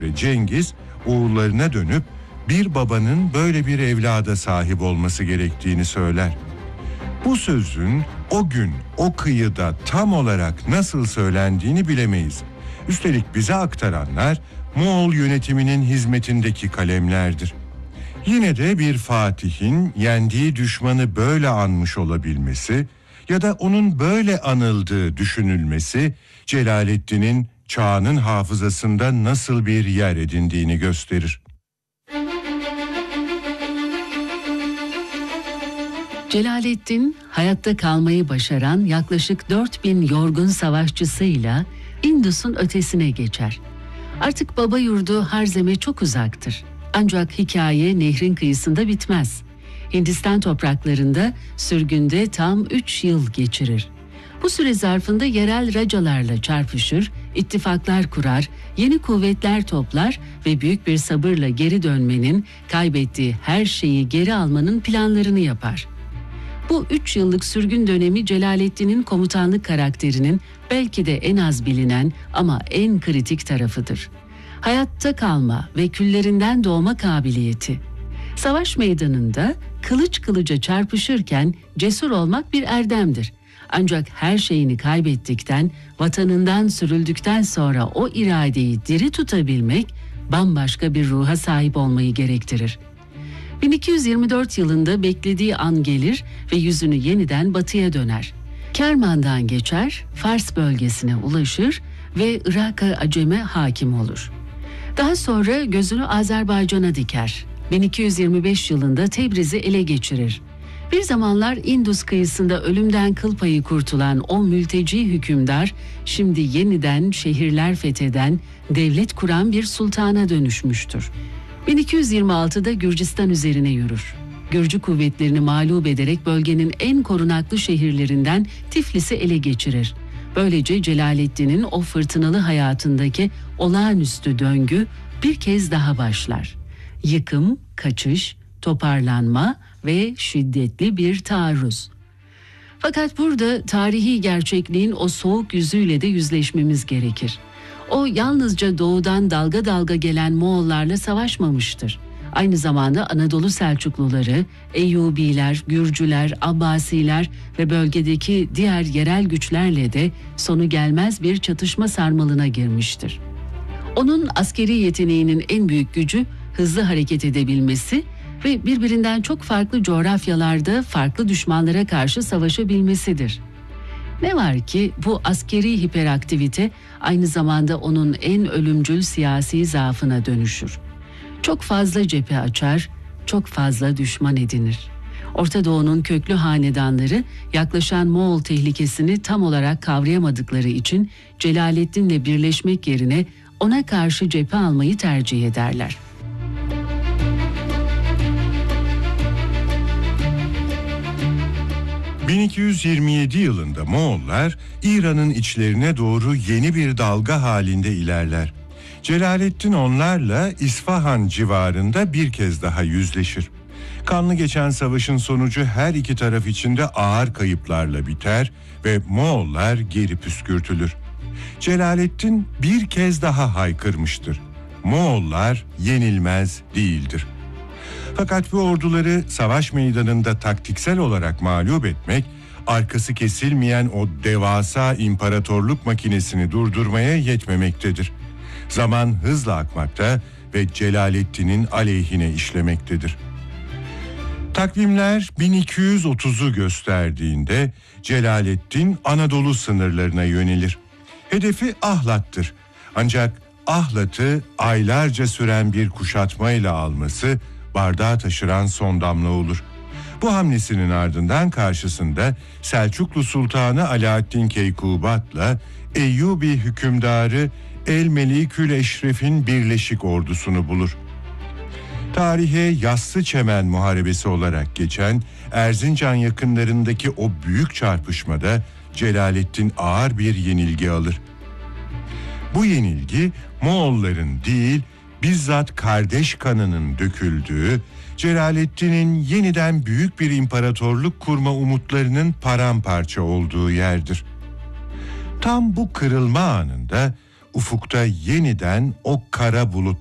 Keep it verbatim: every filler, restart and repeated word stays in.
ve Cengiz oğullarına dönüp bir babanın böyle bir evlada sahip olması gerektiğini söyler. Bu sözün o gün o kıyıda tam olarak nasıl söylendiğini bilemeyiz. Üstelik bize aktaranlar Moğol yönetiminin hizmetindeki kalemlerdir. Yine de bir fatihin yendiği düşmanı böyle anmış olabilmesi ya da onun böyle anıldığı düşünülmesi Celaleddin'in çağının hafızasında nasıl bir yer edindiğini gösterir. Celaleddin hayatta kalmayı başaran yaklaşık dört bin yorgun savaşçısıyla Indus'un ötesine geçer. Artık baba yurdu Harzem'e çok uzaktır. Ancak hikaye nehrin kıyısında bitmez. Hindistan topraklarında sürgünde tam üç yıl geçirir. Bu süre zarfında yerel racalarla çarpışır, ittifaklar kurar, yeni kuvvetler toplar ve büyük bir sabırla geri dönmenin, kaybettiği her şeyi geri almanın planlarını yapar. Bu üç yıllık sürgün dönemi Celaleddin'in komutanlık karakterinin belki de en az bilinen ama en kritik tarafıdır. Hayatta kalma ve küllerinden doğma kabiliyeti. Savaş meydanında kılıç kılıca çarpışırken cesur olmak bir erdemdir. Ancak her şeyini kaybettikten, vatanından sürüldükten sonra o iradeyi diri tutabilmek bambaşka bir ruha sahip olmayı gerektirir. bin iki yüz yirmi dört yılında beklediği an gelir ve yüzünü yeniden batıya döner. Kerman'dan geçer, Fars bölgesine ulaşır ve Irak'a Acem'e hakim olur. Daha sonra gözünü Azerbaycan'a diker. bin iki yüz yirmi beş yılında Tebriz'i ele geçirir. Bir zamanlar Indus kıyısında ölümden kıl payı kurtulan o mülteci hükümdar, şimdi yeniden şehirler fetheden, devlet kuran bir sultana dönüşmüştür. bin iki yüz yirmi altıda Gürcistan üzerine yürür. Gürcü kuvvetlerini mağlup ederek bölgenin en korunaklı şehirlerinden Tiflis'i ele geçirir. Böylece Celaleddin'in o fırtınalı hayatındaki olağanüstü döngü bir kez daha başlar. Yıkım, kaçış, toparlanma ve şiddetli bir taarruz. Fakat burada tarihi gerçekliğin o soğuk yüzüyle de yüzleşmemiz gerekir. O yalnızca doğudan dalga dalga gelen Moğollarla savaşmamıştır. Aynı zamanda Anadolu Selçukluları, Eyyubiler, Gürcüler, Abbasiler ve bölgedeki diğer yerel güçlerle de sonu gelmez bir çatışma sarmalına girmiştir. Onun askeri yeteneğinin en büyük gücü hızlı hareket edebilmesi ve birbirinden çok farklı coğrafyalarda farklı düşmanlara karşı savaşabilmesidir. Ne var ki bu askeri hiperaktivite aynı zamanda onun en ölümcül siyasi zaafına dönüşür. Çok fazla cephe açar, çok fazla düşman edinir. Orta Doğu'nun köklü hanedanları yaklaşan Moğol tehlikesini tam olarak kavrayamadıkları için Celaleddin'le birleşmek yerine ona karşı cephe almayı tercih ederler. bin iki yüz yirmi yedi yılında Moğollar İran'ın içlerine doğru yeni bir dalga halinde ilerler. Celaleddin onlarla İsfahan civarında bir kez daha yüzleşir. Kanlı geçen savaşın sonucu her iki taraf için de ağır kayıplarla biter ve Moğollar geri püskürtülür. Celaleddin bir kez daha haykırmıştır: Moğollar yenilmez değildir. Fakat bu orduları savaş meydanında taktiksel olarak mağlup etmek, arkası kesilmeyen o devasa imparatorluk makinesini durdurmaya yetmemektedir. Zaman hızla akmakta ve Celaleddin'in aleyhine işlemektedir. Takvimler bin iki yüz otuzu gösterdiğinde Celaleddin Anadolu sınırlarına yönelir. Hedefi Ahlat'tır. Ancak Ahlat'ı aylarca süren bir kuşatmayla alması bardağı taşıran son damla olur. Bu hamlesinin ardından karşısında Selçuklu Sultanı Alaaddin Keykubat'la Eyyubi hükümdarı El-Melikül Eşref'in birleşik ordusunu bulur. Tarihe Yassıçemen Muharebesi olarak geçen Erzincan yakınlarındaki o büyük çarpışmada Celaleddin ağır bir yenilgi alır. Bu yenilgi Moğolların değil, bizzat kardeş kanının döküldüğü, Celaleddin'in yeniden büyük bir imparatorluk kurma umutlarının paramparça olduğu yerdir. Tam bu kırılma anında ufukta yeniden o kara bulut